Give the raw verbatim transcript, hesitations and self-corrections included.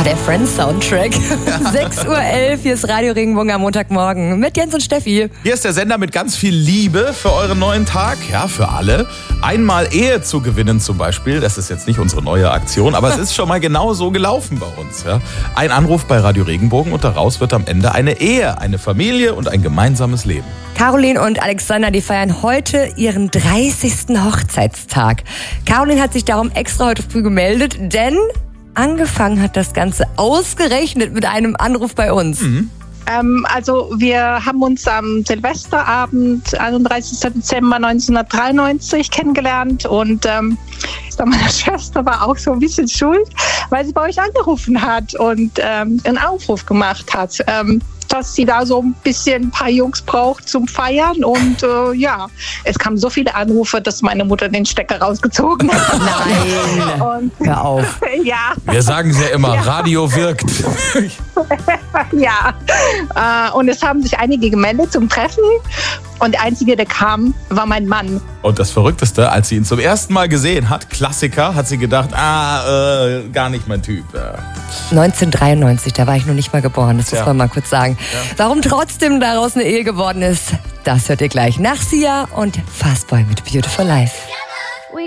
Der Friends-Soundtrack. sechs Uhr elf, hier ist Radio Regenbogen am Montagmorgen mit Jens und Steffi. Hier ist der Sender mit ganz viel Liebe für euren neuen Tag. Ja, für alle. Einmal Ehe zu gewinnen zum Beispiel. Das ist jetzt nicht unsere neue Aktion, aber es ist schon mal genau so gelaufen bei uns. Ja. Ein Anruf bei Radio Regenbogen und daraus wird am Ende eine Ehe, eine Familie und ein gemeinsames Leben. Caroline und Alexander, die feiern heute ihren dreißigsten Hochzeitstag. Caroline hat sich darum extra heute früh gemeldet, denn angefangen hat das Ganze ausgerechnet mit einem Anruf bei uns. Mhm. Ähm, also wir haben uns am Silvesterabend, einunddreißigsten Dezember neunzehnhundertdreiundneunzig kennengelernt und ähm, meine Schwester war auch so ein bisschen schuld, weil sie bei euch angerufen hat und ähm, einen Aufruf gemacht hat, ähm, dass sie da so ein bisschen ein paar Jungs braucht zum Feiern und äh, ja, es kamen so viele Anrufe, dass meine Mutter den Stecker rausgezogen hat. Nein, und, hör auf. Ja. Wir sagen es ja immer, ja. Radio wirkt. Ja, äh, und es haben sich einige gemeldet zum Treffen und der Einzige, der kam, war mein Mann. Und das Verrückteste, als sie ihn zum ersten Mal gesehen hat, Klassiker, hat sie gedacht, ah, äh, gar nicht mein Typ. Ja. neunzehnhundertdreiundneunzig, da war ich noch nicht mal geboren, das muss Ja. man mal kurz sagen. Ja. Warum trotzdem daraus eine Ehe geworden ist, das hört ihr gleich nach Sia und Fastboy mit Beautiful Life.